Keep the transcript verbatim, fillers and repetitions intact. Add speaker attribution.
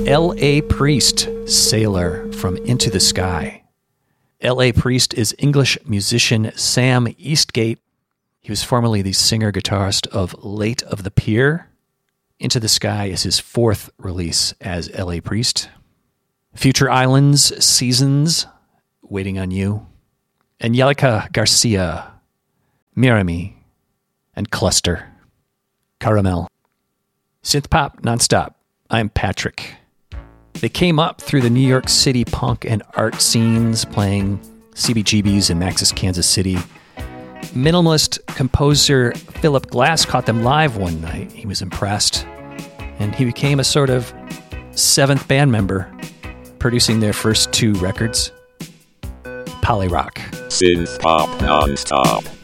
Speaker 1: L A. Priest, Sailor from Into the Sky. L A. Priest is English musician Sam Eastgate. He was formerly the singer-guitarist of Late of the Pier. Into the Sky is his fourth release as L A. Priest. Future Islands, Seasons, Waiting on You. Angelica Garcia, Mirami, and Cluster, Caramel. Synth pop nonstop. I'm Patrick. They came up through the New York City punk and art scenes, playing C B G B's in Max's Kansas City. Minimalist composer Philip Glass caught them live one night. He was impressed, and he became a sort of seventh band member, producing their first two records. Polyrock.
Speaker 2: Synth pop nonstop.